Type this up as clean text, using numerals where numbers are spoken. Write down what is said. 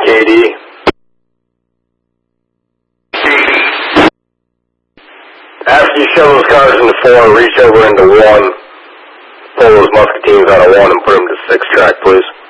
KD. After you shove those cars into 4, reach over into 1, pull those muscatines out of 1 and put them to 6 track, please.